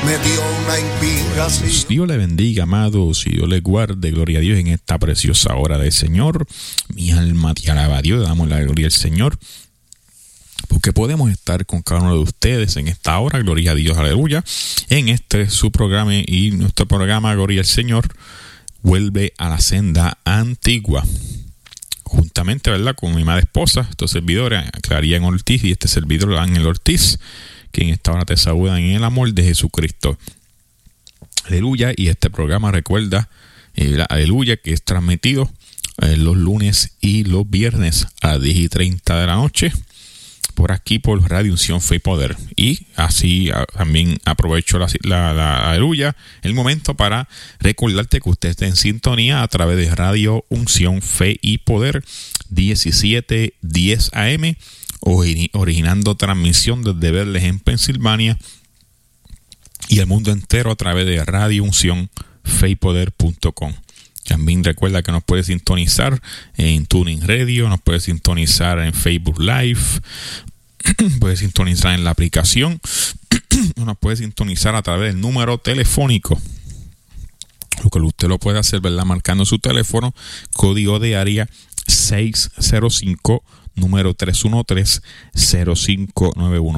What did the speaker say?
me dio una inspiración. Dios le bendiga, amados, y Dios le guarde. Gloria a Dios en esta preciosa hora del Señor. Mi alma te alaba a Dios, damos la gloria al Señor, porque podemos estar con cada uno de ustedes en esta hora. Gloria a Dios, aleluya. En su programa y nuestro programa, Gloria al Señor, vuelve a la senda antigua. Juntamente, ¿verdad?, con mi madre esposa, estos servidores, Clarín Ortiz y este servidor, Ángel Ortiz, que en esta hora te saludan en el amor de Jesucristo. Aleluya. Y este programa, recuerda, aleluya, que es transmitido los lunes y los viernes a 10:30 de la noche, por aquí por Radio Unción Fe y Poder. Y así también aprovecho la aleluya, el momento para recordarte que usted está en sintonía a través de Radio Unción Fe y Poder 1710 AM, originando transmisión desde Bethlehem, Pensilvania, y el mundo entero a través de Radio Unción Fe y Poder.com. También recuerda que nos puede sintonizar en Tuning Radio, nos puede sintonizar en Facebook Live, puede sintonizar en la aplicación, nos puede sintonizar a través del número telefónico. Lo que usted lo puede hacer, ¿verdad?, marcando su teléfono, código de área 605, número 313-0591.